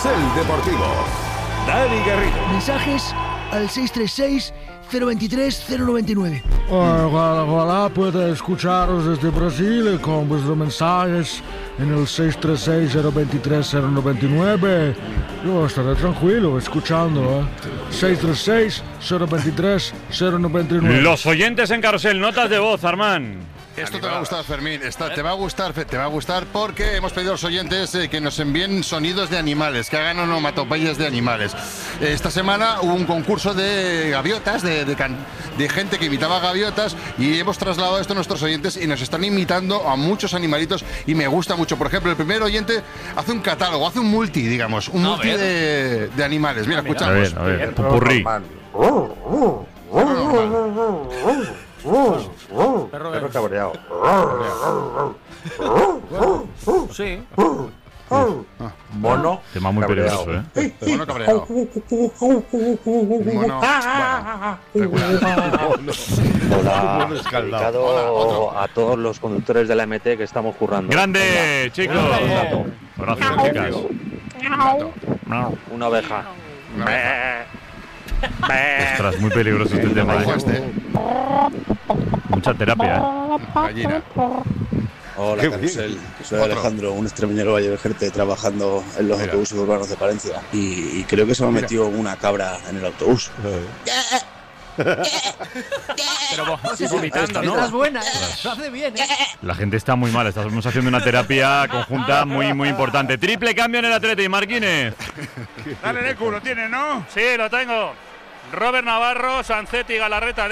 Carrusel Deportivo. Dani Garrido. Mensajes al 636-023-099. Ojalá pueda escucharos desde Brasil con vuestros mensajes en el 636-023-099. Yo estaré tranquilo escuchando, 636-023-099. Los oyentes en Carrusel, notas de voz, Armán. Esto te va a gustar, Fermín. Te va a gustar porque hemos pedido a los oyentes que nos envíen sonidos de animales, que hagan onomatopeyas de animales. Esta semana hubo un concurso de gaviotas, de gente que imitaba gaviotas, y hemos trasladado esto a nuestros oyentes y nos están imitando a muchos animalitos y me gusta mucho. Por ejemplo, el primer oyente hace un catálogo, hace un multi, digamos, un multi de animales. Mira, escuchamos. A ver, pupurrí. Perro cabreado. Sí. Mono. Tema muy peligroso, Mono cabreado. Mono. Hola. Dedicado a todos los conductores de la MT que estamos currando. ¡Grande, chicos! Gracias, chicas. Una oveja. Ostras, muy peligroso este tema, Mucha terapia, Gallina. Hola, Carrusel. Soy Alejandro, un extremeño vallevejerte trabajando en los autobuses urbanos de Palencia. Y creo que se me ha metido una cabra en el autobús. Pero vomitando, ¿no? Estás buena, lo hace bien, La gente está muy mal, estamos haciendo una terapia conjunta muy importante. Triple cambio en el Atleti, Marquines. Dale, Lecu, lo tienes, ¿no? Sí, lo tengo. Robert Navarro, Sancetti, Galarreta.